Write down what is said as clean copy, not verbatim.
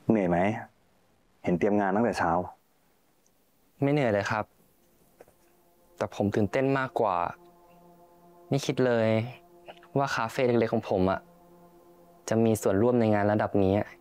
เหนื่อยไหมเห็นเตรียมงานตั้งแต่เช้าไม่เหนื่อยเลยครับแต่ผมตื่นเต้นมากกว่าไม่คิดเลยว่าคาเฟ่เล็กๆของผมอะจะมีส่วนร่วมในงานระดับนี้